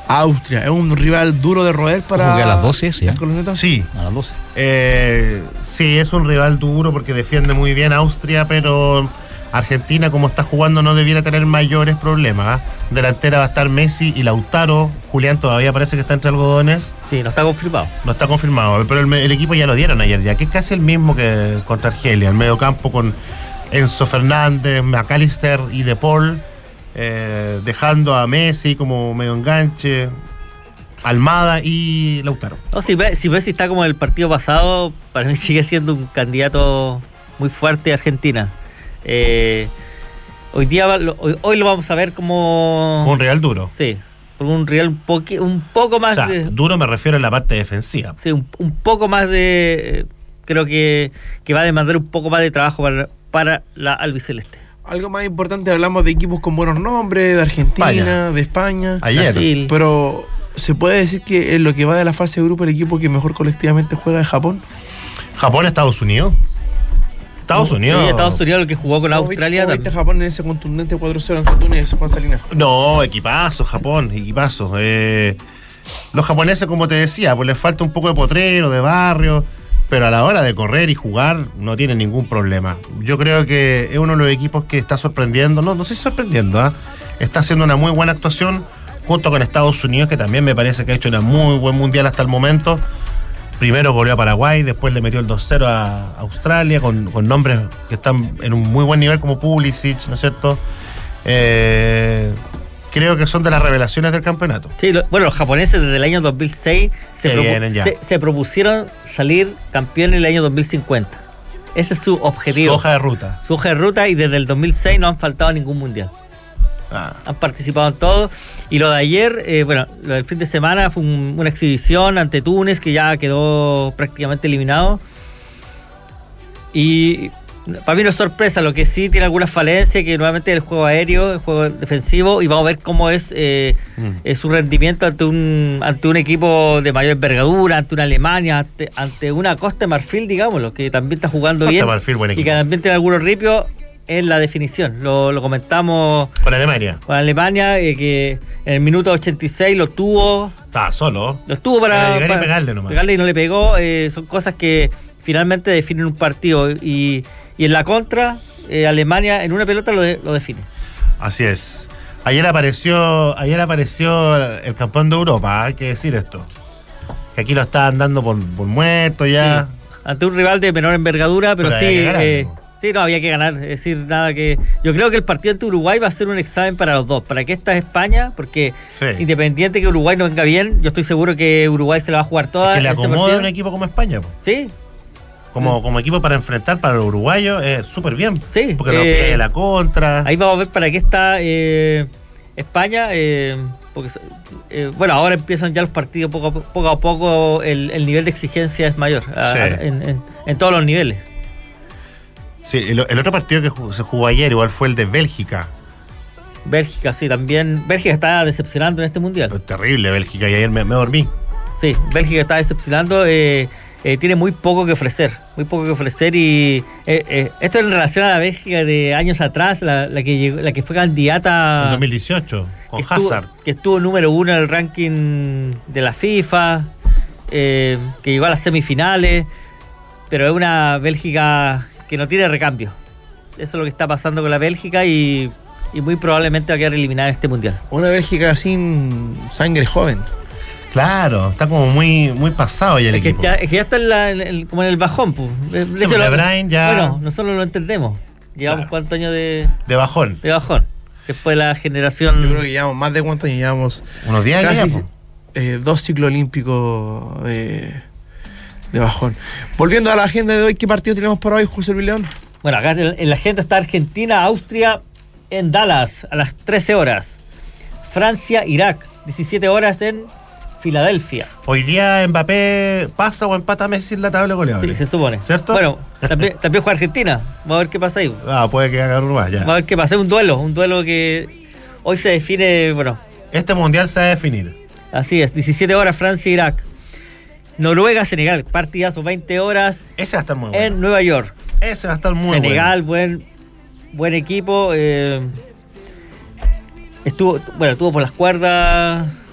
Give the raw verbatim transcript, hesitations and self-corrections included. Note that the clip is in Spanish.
Austria, es un rival duro de roer para... Ojo que a las doce, sí. Sí. A las doce. Eh, sí, es un rival duro porque defiende muy bien Austria, pero Argentina, como está jugando, no debiera tener mayores problemas. ¿eh? Delantera va a estar Messi y Lautaro. Julián todavía parece que está entre algodones. Sí, no está confirmado. No está confirmado, pero el, el equipo ya lo dieron ayer, ya que es casi el mismo que contra Argelia. El medio campo con Enzo Fernández, McAllister y De Paul. Eh, dejando a Messi como medio enganche, Almada y Lautaro. No, si, si Messi está como el partido pasado, para mí sigue siendo un candidato muy fuerte a Argentina. Eh, hoy día hoy, hoy lo vamos a ver como un rival duro. Sí, un rival un, poqui, un poco más, o sea, de, duro me refiero a la parte defensiva. Sí, un, un poco más de, creo que, que va a demandar un poco más de trabajo para, para la albiceleste. Algo más importante, hablamos de equipos con buenos nombres, de Argentina, España. de España. Ayer. Brasil. Pero ¿se puede decir que en lo que va de la fase de grupo el equipo que mejor colectivamente juega es Japón? ¿Japón, Estados Unidos? Estados Unidos. Sí, Estados Unidos, el que jugó con Australia. ¿Cómo viste Japón en ese contundente cuatro cero ante Túnez, Juan Salinas? No, equipazo, Japón, equipazo. Eh, los japoneses, como te decía, pues les falta un poco de potrero, de barrio, pero a la hora de correr y jugar no tienen ningún problema. Yo creo que es uno de los equipos que está sorprendiendo, no, no sé si sorprendiendo, ¿eh? Está haciendo una muy buena actuación junto con Estados Unidos, que también me parece que ha hecho una muy buen mundial hasta el momento. Primero goleó a Paraguay, después le metió el dos cero a Australia, con, con nombres que están en un muy buen nivel como Pulisic, ¿no es cierto? Eh... Creo que son de las revelaciones del campeonato. Sí, lo, bueno, los japoneses desde el año dos mil seis se, propu- se, se propusieron salir campeón en el año dos mil cincuenta. Ese es su objetivo. Su hoja de ruta. Su hoja de ruta, y desde el dos mil seis no han faltado a ningún mundial. Ah. Han participado en todo. Y lo de ayer, eh, bueno, lo del fin de semana fue un, una exhibición ante Túnez, que ya quedó prácticamente eliminado. Y para mí no es sorpresa, lo que sí tiene algunas falencias, que nuevamente el juego aéreo, el juego defensivo, y vamos a ver cómo es, eh, mm. es su rendimiento ante un ante un equipo de mayor envergadura, ante una Alemania, ante, ante una Costa de Marfil, digámoslo, que también está jugando Costa bien, Marfil, buen equipo. Y que también tiene algunos ripios en la definición. Lo, lo comentamos con Alemania. Con Alemania, eh, que en el minuto ochenta y seis lo tuvo. Estaba solo. Lo tuvo para, para llegar para y pegarle nomás. Pegarle y no le pegó. Eh, son cosas que finalmente definen un partido, y Y en la contra, eh, Alemania en una pelota lo, de, lo define. Así es. Ayer apareció ayer apareció el campeón de Europa, hay que decir esto. Que aquí lo estaban dando por, por muerto ya. Sí. Ante un rival de menor envergadura, pero, pero sí, ganar, eh, ¿no? sí, no había que ganar. Es decir, nada que. Yo creo que el partido ante Uruguay va a ser un examen para los dos. Para que esta es España, porque sí. Independiente que Uruguay no venga bien, yo estoy seguro que Uruguay se la va a jugar toda. Es que le acomoda un equipo como España. Po. Sí. Como, como equipo para enfrentar para los uruguayos es súper bien. Sí. Porque eh, no pide la contra. Ahí vamos a ver para qué está eh, España. Eh, porque eh, bueno, ahora empiezan ya los partidos poco a poco, poco, a poco el, el nivel de exigencia es mayor. A, sí. a, en, en, en todos los niveles. Sí, el, el otro partido que jugó, se jugó ayer igual fue el de Bélgica. Bélgica, sí, también. Bélgica está decepcionando en este mundial. Es terrible Bélgica, y ayer me, me dormí. Sí, Bélgica está decepcionando. Eh, Eh, tiene muy poco que ofrecer, muy poco que ofrecer y eh, eh, esto en relación a la Bélgica de años atrás, la, la que llegó, la que fue candidata en dos mil dieciocho con que Hazard, estuvo, que estuvo número uno en el ranking de la FIFA, eh, que llegó a las semifinales, pero es una Bélgica que no tiene recambio. Eso es lo que está pasando con la Bélgica y, y muy probablemente va a quedar eliminada en este mundial. Una Bélgica sin sangre joven. Claro, está como muy muy pasado ya el es que equipo. Ya, es que ya está en la, en el, como en el bajón. Pues. De sí, hecho, lo, Brian ya... Bueno, nosotros lo entendemos. Llevamos claro. cuántos años de... De bajón. De bajón. Después de la generación... Yo creo que llevamos más de cuántos años llevamos. Unos diez años. Casi eh, dos ciclos olímpicos de, de bajón. Volviendo a la agenda de hoy, ¿qué partido tenemos para hoy, José Luis León? Bueno, acá en la agenda está Argentina, Austria, en Dallas, a las trece horas. Francia, Irak, diecisiete horas en Filadelfia. Hoy día Mbappé pasa o empata a Messi en la tabla de goleadores. Sí, se supone. ¿Cierto? Bueno, también, también juega Argentina. Vamos a ver qué pasa ahí. Ah, puede que haga Uruguay, ya. Vamos a ver qué pasa. Es un duelo, un duelo que hoy se define, bueno. Este mundial se va a definir. Así es, diecisiete horas Francia, Irak. Noruega, Senegal, partidazo, veinte horas. Ese va a estar muy bueno. En Nueva York. Ese va a estar muy Senegal, bueno. buen, buen equipo. Eh, estuvo, bueno, estuvo por las cuerdas.